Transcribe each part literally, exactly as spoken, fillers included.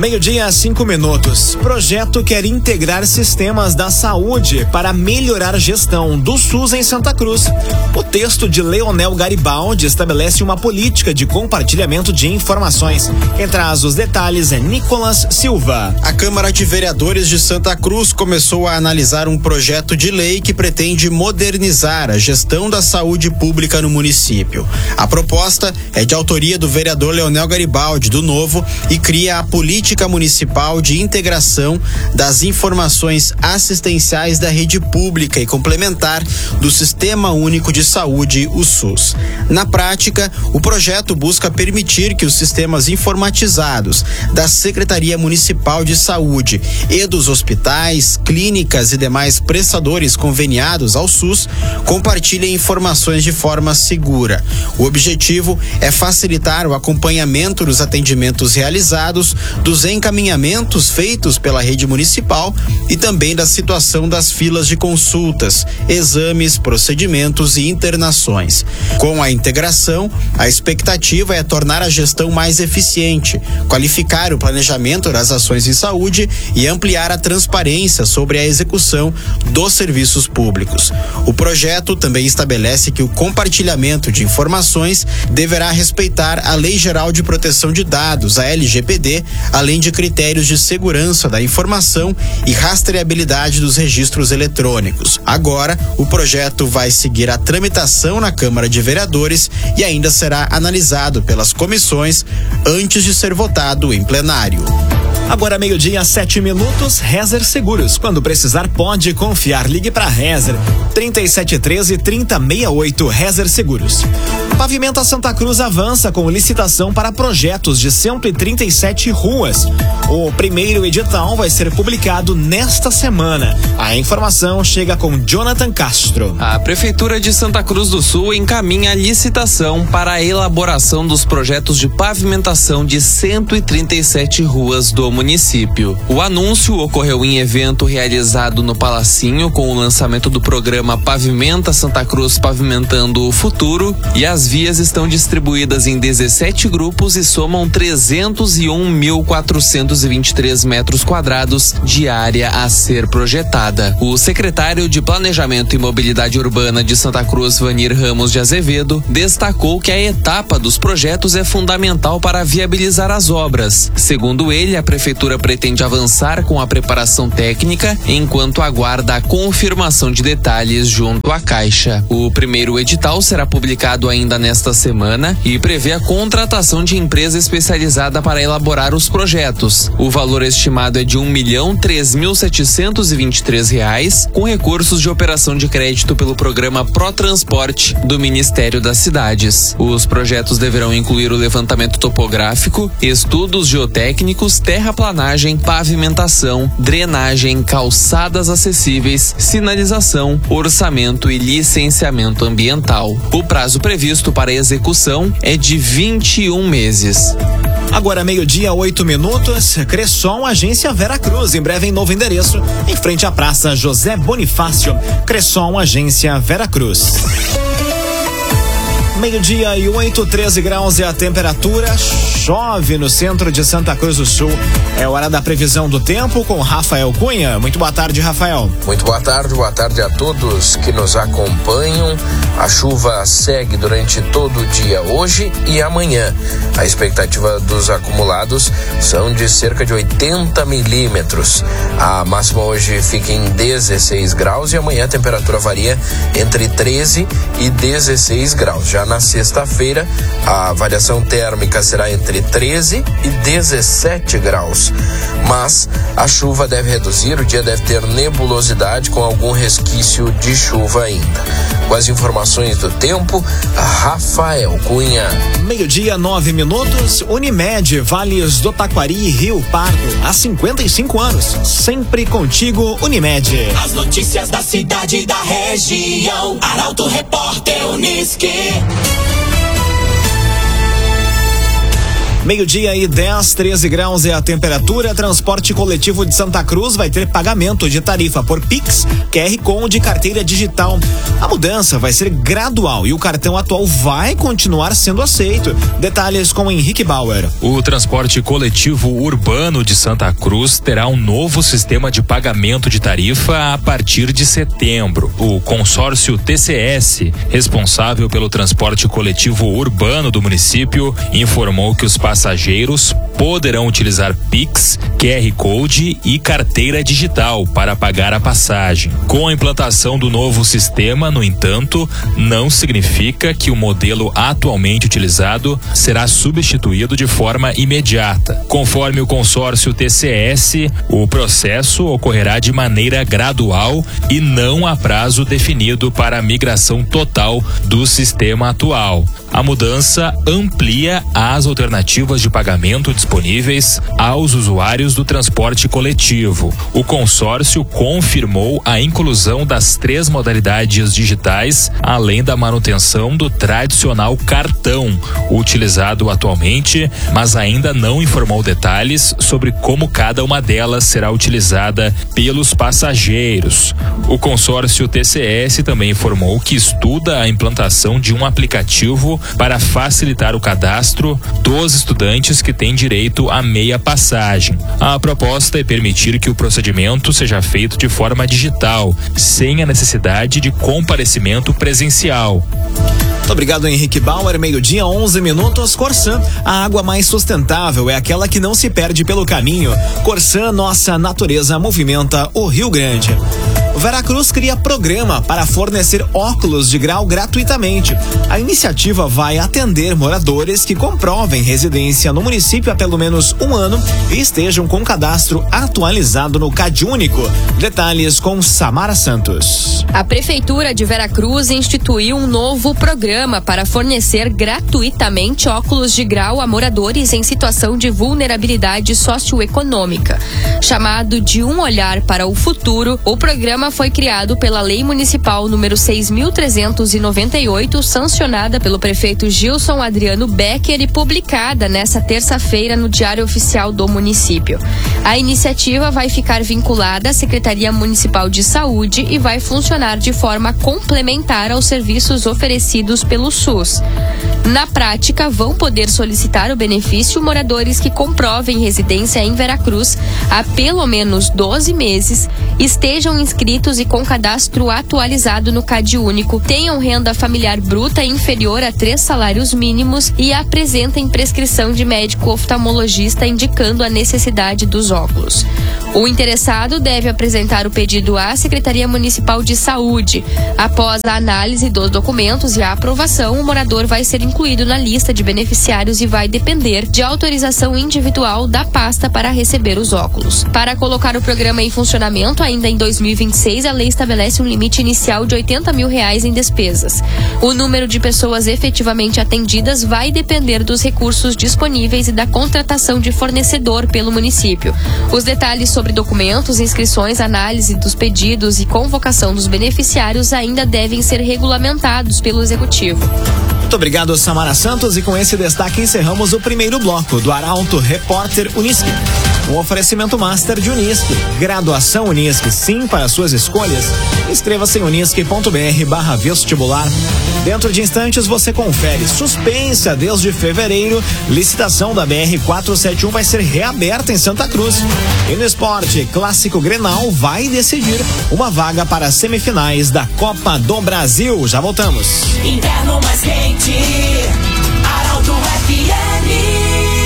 Meio-dia, cinco minutos. Projeto quer integrar sistemas da saúde para melhorar a gestão do SUS em Santa Cruz. O texto de Leonel Garibaldi estabelece uma política de compartilhamento de informações. Quem traz os detalhes é Nicolas Silva. A Câmara de Vereadores de Santa Cruz começou a analisar um projeto de lei que pretende modernizar a gestão da saúde pública no município. A proposta é de autoria do vereador Leonel Garibaldi, do Novo, e cria a política municipal de integração das informações assistenciais da rede pública e complementar do Sistema Único de Saúde, o SUS. Na prática, o projeto busca permitir que os sistemas informatizados da Secretaria Municipal de Saúde e dos hospitais, clínicas e demais prestadores conveniados ao SUS compartilhem informações de forma segura. O objetivo é facilitar o acompanhamento dos atendimentos realizados, dos encaminhamentos feitos pela rede municipal e também da situação das filas de consultas, exames, procedimentos e internações. Com a integração, a expectativa é tornar a gestão mais eficiente, qualificar o planejamento das ações em saúde e ampliar a transparência sobre a execução dos serviços públicos. O projeto também estabelece que o compartilhamento de informações deverá respeitar a Lei Geral de Proteção de Dados, a L G P D, além de critérios de segurança da informação e rastreabilidade dos registros eletrônicos. Agora, o projeto vai seguir a tramitação na Câmara de Vereadores e ainda será analisado pelas comissões antes de ser votado em plenário. Agora meio-dia, sete minutos, Rezer Seguros. Quando precisar, pode confiar. Ligue para Rezer, trinta e sete treze, trinta sessenta e oito, Rezer Seguros. Pavimenta Santa Cruz avança com licitação para projetos de cento e trinta e sete ruas. O primeiro edital vai ser publicado nesta semana. A informação chega com Jonathan Castro. A Prefeitura de Santa Cruz do Sul encaminha a licitação para a elaboração dos projetos de pavimentação de cento e trinta e sete ruas do município. O anúncio ocorreu em evento realizado no Palacinho com o lançamento do programa Pavimenta Santa Cruz Pavimentando o Futuro, e as vias estão distribuídas em dezessete grupos e somam trezentos e um mil quatrocentos e vinte e três metros quadrados de área a ser projetada. O secretário de Planejamento e Mobilidade Urbana de Santa Cruz, Vanir Ramos de Azevedo, destacou que a etapa dos projetos é fundamental para viabilizar as obras. Segundo ele, a Prefeitura pretende avançar com a preparação técnica enquanto aguarda a confirmação de detalhes junto à Caixa. O primeiro edital será publicado ainda nesta semana e prevê a contratação de empresa especializada para elaborar os projetos. O valor estimado é de um milhão três mil setecentos e vinte e três reais, com recursos de operação de crédito pelo programa Protransporte do Ministério das Cidades. Os projetos deverão incluir o levantamento topográfico, estudos geotécnicos, terraplanagem, pavimentação, drenagem, calçadas acessíveis, sinalização, orçamento e licenciamento ambiental. O prazo previsto para execução é de vinte e um meses. Agora meio-dia, oito minutos, Cresson, Agência Vera Cruz, em breve em novo endereço, em frente à Praça José Bonifácio. Cresson, Agência Vera Cruz. Meio-dia e oito, treze graus é a temperatura. Chove no centro de Santa Cruz do Sul. É hora da previsão do tempo com Rafael Cunha. Muito boa tarde, Rafael. Muito boa tarde, boa tarde a todos que nos acompanham. A chuva segue durante todo o dia hoje e amanhã. A expectativa dos acumulados são de cerca de oitenta milímetros. A máxima hoje fica em dezesseis graus e amanhã a temperatura varia entre treze e dezesseis graus. Já na sexta-feira, a variação térmica será entre treze e dezessete graus. Mas a chuva deve reduzir, o dia deve ter nebulosidade com algum resquício de chuva ainda. Com as informações do tempo, Rafael Cunha. Meio-dia, nove minutos. Unimed, Vales do Taquari e Rio Pardo. Há cinquenta e cinco anos. Sempre contigo, Unimed. As notícias da cidade e da região. Arauto Repórter Unisque. Meio-dia e dez, treze graus é a temperatura. Transporte coletivo de Santa Cruz vai ter pagamento de tarifa por Pix, Q R Code e carteira digital. A mudança vai ser gradual e o cartão atual vai continuar sendo aceito. Detalhes com Henrique Bauer. O transporte coletivo urbano de Santa Cruz terá um novo sistema de pagamento de tarifa a partir de setembro. O consórcio T C S, responsável pelo transporte coletivo urbano do município, informou que os passageiros poderão utilizar Pix, Q R Code e carteira digital para pagar a passagem. Com a implantação do novo sistema, no entanto, não significa que o modelo atualmente utilizado será substituído de forma imediata. Conforme o consórcio T C S, o processo ocorrerá de maneira gradual e não a prazo definido para a migração total do sistema atual. A mudança amplia as alternativas de pagamento disponíveis aos usuários do transporte coletivo. O consórcio confirmou a inclusão das três modalidades digitais, além da manutenção do tradicional cartão, utilizado atualmente, mas ainda não informou detalhes sobre como cada uma delas será utilizada pelos passageiros. O consórcio T C S também informou que estuda a implantação de um aplicativo para facilitar o cadastro dos estudantes que têm direito à meia passagem. A proposta é permitir que o procedimento seja feito de forma digital, sem a necessidade de comparecimento presencial. Muito obrigado, Henrique Bauer. Meio-dia, onze minutos. Corsan, a água mais sustentável é aquela que não se perde pelo caminho. Corsan, nossa natureza movimenta o Rio Grande. Veracruz cria programa para fornecer óculos de grau gratuitamente. A iniciativa vai atender moradores que comprovem residência no município há pelo menos um ano e estejam com cadastro atualizado no CadÚnico. Detalhes com Samara Santos. A Prefeitura de Veracruz instituiu um novo programa para fornecer gratuitamente óculos de grau a moradores em situação de vulnerabilidade socioeconômica. Chamado de Um Olhar para o Futuro, o programa foi criado pela Lei Municipal número seis mil trezentos e noventa e oito, sancionada pelo prefeito Gilson Adriano Becker e publicada nesta terça-feira no Diário Oficial do município. A iniciativa vai ficar vinculada à Secretaria Municipal de Saúde e vai funcionar de forma complementar aos serviços oferecidos pelo SUS. Na prática, vão poder solicitar o benefício moradores que comprovem residência em Veracruz há pelo menos doze meses, estejam inscritos e com cadastro atualizado no CadÚnico, tenham renda familiar bruta inferior a três salários mínimos e apresentem prescrição de médico oftalmologista indicando a necessidade dos óculos. O interessado deve apresentar o pedido à Secretaria Municipal de Saúde. Após a análise dos documentos e a aprovação, o morador vai ser incluído na lista de beneficiários e vai depender de autorização individual da pasta para receber os óculos. Para colocar o programa em funcionamento, ainda em dois mil e vinte e seis, a lei estabelece um limite inicial de oitenta mil reais em despesas. O número de pessoas efetivamente atendidas vai depender dos recursos disponíveis e da contratação de fornecedor pelo município. Os detalhes sobre documentos, inscrições, análise dos pedidos e convocação dos beneficiários ainda devem ser regulamentados pelo Executivo. Muito obrigado, Samara Santos. E com esse destaque encerramos o primeiro bloco do Arauto Repórter Unisque. Um oferecimento master de Unisque. Graduação Unisque, sim para suas escolhas. Inscreva-se em unisque.br barra vestibular. Dentro de instantes você confere. Suspensa desde fevereiro. Licitação da B R quatrocentos e setenta e um vai ser reaberta em Santa Cruz. E no esporte, Clássico Grenal vai decidir uma vaga para as semifinais da Copa do Brasil. Já voltamos. Inverno mais quente, Arauto F M.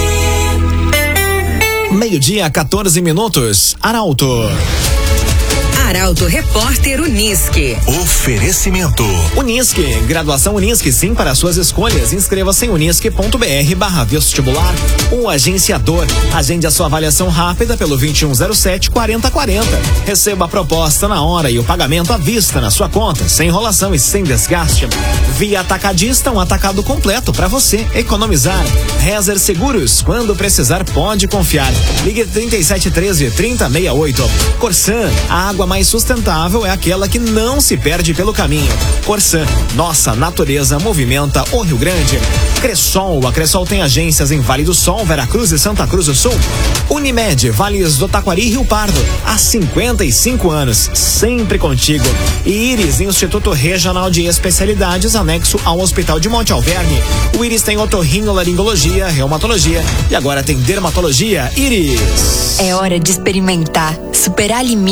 Meio-dia, quatorze minutos. Arauto. Arauto Repórter Unisque. Oferecimento. Unisque, graduação Unisque, sim para suas escolhas. Inscreva-se em unisque.br barra vestibular. O agenciador. Agende a sua avaliação rápida pelo vinte e um zero sete, quarenta quarenta. Receba a proposta na hora e o pagamento à vista na sua conta, sem enrolação e sem desgaste. Via Atacadista, um atacado completo para você economizar. Rezer Seguros, quando precisar pode confiar. Ligue trinta e sete treze, trinta sessenta e oito. Corsan, a água mais mais sustentável é aquela que não se perde pelo caminho. Corsan, nossa natureza movimenta o Rio Grande. Cressol, a Cressol tem agências em Vale do Sol, Veracruz e Santa Cruz do Sul. Unimed, Vales do Taquari e Rio Pardo, há cinquenta e cinco anos, sempre contigo. E Íris, Instituto Regional de Especialidades, anexo ao Hospital de Monte Alverne. O Íris tem otorrinolaringologia, reumatologia e agora tem dermatologia. Íris. É hora de experimentar, superar limites